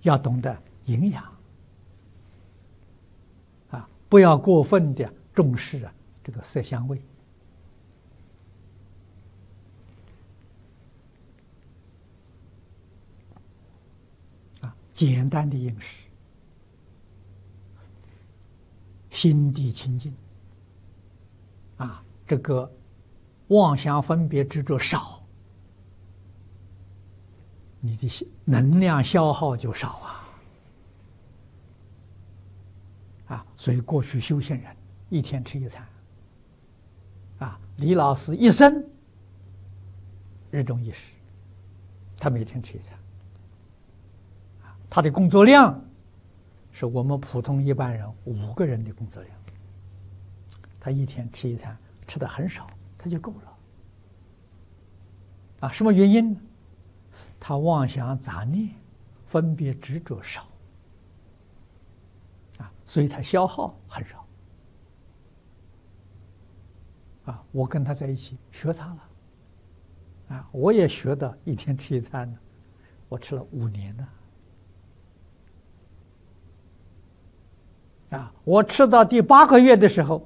要懂得营养啊，不要过分的重视这个色香味啊，简单的饮食，心地清净啊，这个妄想分别执着少，你的能量消耗就少啊！所以过去修行人一天吃一餐啊，李老师一生日中一食，他每天吃一餐啊，他的工作量是我们普通一般人5个人的工作量，他一天吃一餐，吃的很少，他就够了啊！什么原因呢？他妄想杂念分别执着少啊，所以他消耗很少啊。我跟他在一起学他了啊，我也学到一天吃一餐呢，我吃了5年了啊。我吃到第8个月的时候，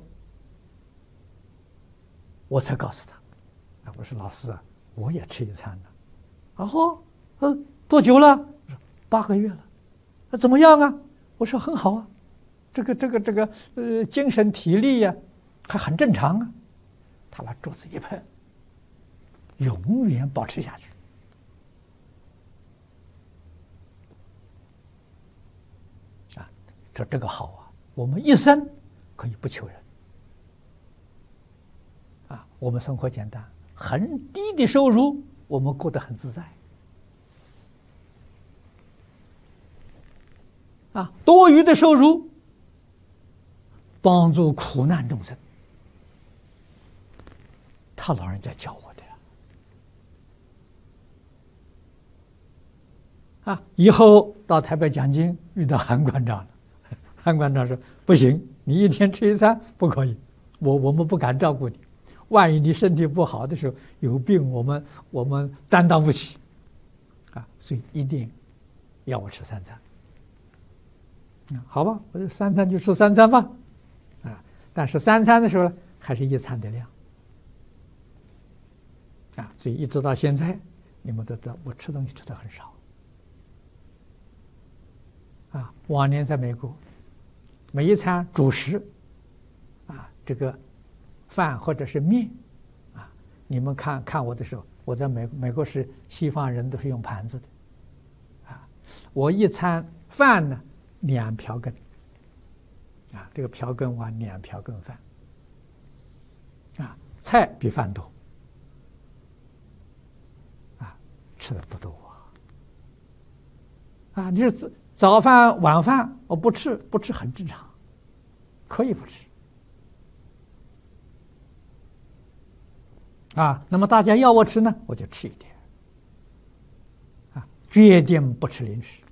我才告诉他啊，我说老师啊，我也吃一餐了。然后多久了？我说8个月了。那怎么样啊？我说很好啊，这个精神体力呀，还很正常啊。他把桌子一拍，永远保持下去啊，这个好啊，我们一生可以不求人啊，我们生活简单，很低的收入，我们过得很自在啊，多余的收入帮助苦难众生，他老人家教我的啊。以后到台北讲经遇到韩馆长了，韩馆长说不行，你一天吃一餐不可以，我们不敢照顾你，万一你身体不好的时候有病，我们担当不起啊，所以一定要我吃3餐。好吧，我就3餐就吃3餐吧，啊，但是3餐的时候呢，还是1餐的量，啊，所以一直到现在，你们都知道我吃东西吃的很少，啊，往年在美国，每一餐主食，啊，这个饭或者是面，啊，你们看我的时候，我在美国是西方人都是用盘子的，啊，我一餐饭呢2瓢羹，啊，这个瓢羹碗2瓢羹饭，啊，菜比饭多，啊，吃的不多啊，你是早饭晚饭我不吃很正常，可以不吃，啊，那么大家要我吃呢，我就吃一点，啊，决定不吃零食。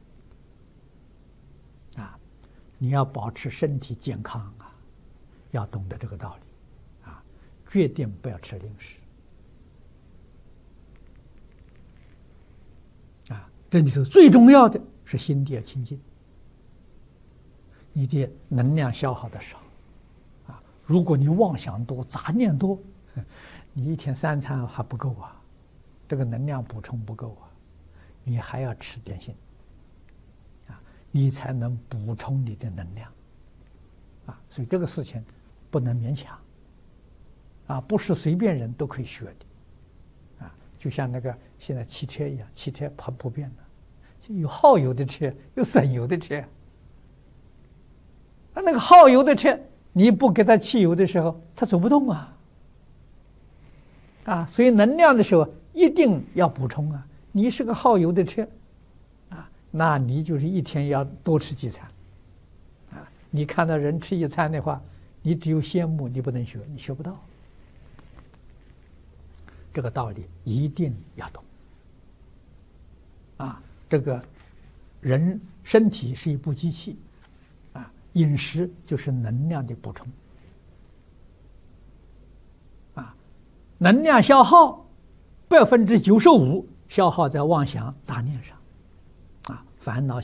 你要保持身体健康啊，要懂得这个道理啊，决定不要吃零食啊。这里头最重要的是心地要清净，你的能量消耗的少啊。如果你妄想多、杂念多，你一天3餐还不够啊，这个能量补充不够啊，你还要吃点心。你才能补充你的能量，啊，所以这个事情不能勉强，啊，不是随便人都可以学的，啊，就像那个现在汽车一样，汽车很普遍的，就有耗油的车，有省油的车，那个耗油的车，你不给它汽油的时候，它走不动啊，啊，所以能量的时候一定要补充啊，你是个耗油的车。那你就是一天要多吃几餐，啊！你看到人吃1餐的话，你只有羡慕，你不能学，你学不到。这个道理一定要懂，啊！这个人身体是一部机器，啊，饮食就是能量的补充，啊，能量消耗95%消耗在妄想杂念上。烦恼